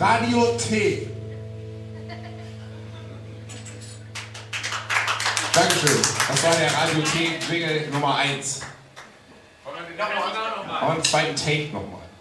Radio T. Dankeschön. Das war der Radio T Jingle Nummer 1. Und den zweiten Take nochmal.